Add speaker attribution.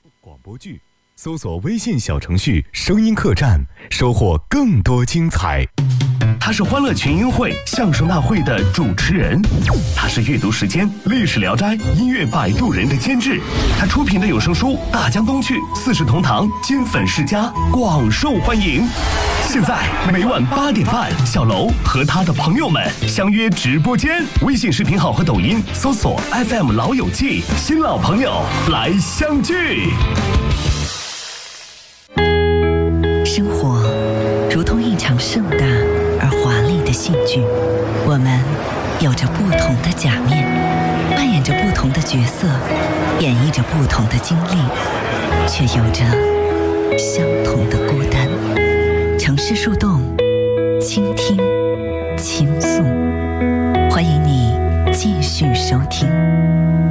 Speaker 1: 广播剧，搜索微信小程序声音客栈，收获更多精彩。
Speaker 2: 他是欢乐群英会相声大会的主持人，他是阅读时间历史聊斋音乐摆渡人的监制，他出品的有声书大江东去四世同堂金粉世家广受欢迎。现在每晚8点半，小楼和他的朋友们相约直播间，微信视频号和抖音搜索 FM 老友记，新老朋友来相聚。
Speaker 3: 生活如同一场盛大而华丽的戏剧，我们有着不同的假面，扮演着不同的角色，演绎着不同的经历，却有着相同的孤单。城市树洞，倾听，倾诉，欢迎你继续收听。